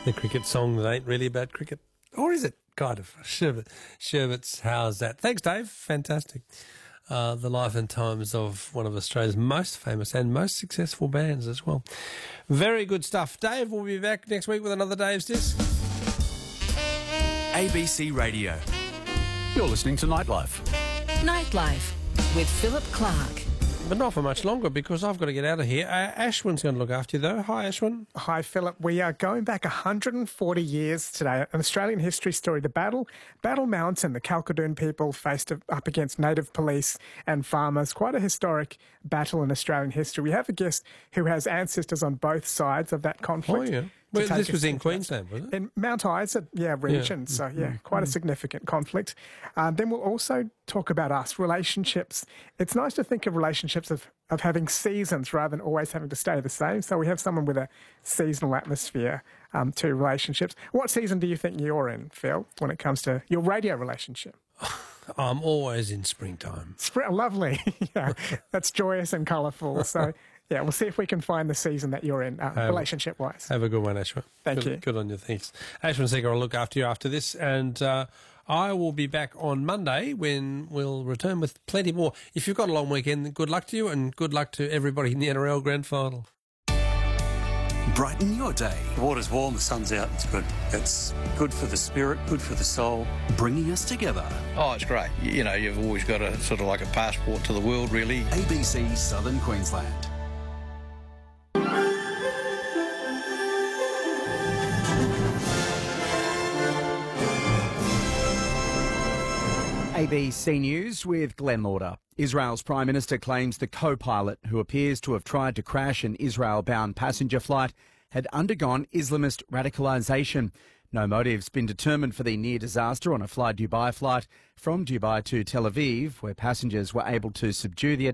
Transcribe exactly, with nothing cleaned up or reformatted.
The cricket song that ain't really about cricket. Or is it? Kind of. Sherbet, Sherbet's How's That? Thanks, Dave. Fantastic. Uh, the life and times of one of Australia's most famous and most successful bands as well. Very good stuff. Dave will be back next week with another Dave's Disc. A B C Radio. You're listening to Nightlife. Nightlife with Philip Clark. But not for much longer because I've got to get out of here. Uh, Ashwin's going to look after you though. Hi, Ashwin. Hi, Philip. We are going back one hundred forty years today. An Australian history story. The battle, Battle Mountain, the Kalkadoon people faced up against native police and farmers. Quite a historic battle in Australian history. We have a guest who has ancestors on both sides of that conflict. Oh, yeah. Well, this was in Queensland, was it? In Mount Isa, yeah, region. Yeah. So, yeah, Mm. quite Mm. a significant conflict. Uh, then we'll also talk about us, relationships. It's nice to think of relationships of, of having seasons rather than always having to stay the same. So we have someone with a seasonal atmosphere um, to relationships. What season do you think you're in, Phil, when it comes to your radio relationship? I'm always in springtime. Spring, lovely. Yeah, that's joyous and colourful. So, yeah, we'll see if we can find the season that you're in, uh, relationship-wise. Have a good one, Ashwin. Thank good, you. Good on you, thanks. Ashwin Seeger will look after you after this, and uh, I will be back on Monday when we'll return with plenty more. If you've got a long weekend, good luck to you, and good luck to everybody in the N R L Grand Final. Brighten your day. The water's warm, the sun's out, it's good. It's good for the spirit, good for the soul. Bringing us together. Oh, it's great. You know, you've always got a sort of like a passport to the world, really. A B C Southern Queensland. A B C News with Glenn Lauder. Israel's Prime Minister claims the co-pilot, who appears to have tried to crash an Israel-bound passenger flight, had undergone Islamist radicalisation. No motive's been determined for the near disaster on a Fly Dubai flight from Dubai to Tel Aviv, where passengers were able to subdue the